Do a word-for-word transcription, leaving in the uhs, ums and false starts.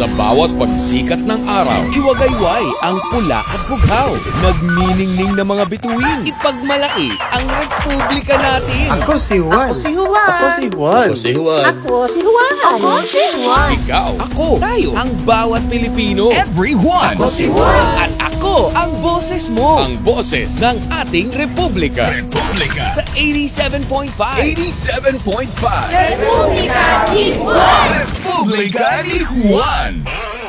Sa bawat pagsikat ng araw, Iwagayway ang pula at bughaw. Nagniningning na mga bituin. Ipagmalaki ang republika natin. Ako si Juan. Ako si Juan. Ako si Juan. Ako si Juan. Ako si Juan. Ako si Juan. ikaw, Ako, tayo, ang bawat Pilipino. everyone, Ako si Juan. At ako, ang boses mo. ang boses ng ating republika. Republika Sa eighty-seven point five. eighty-seven point five. Republika ni Juan. Republika ni Juan.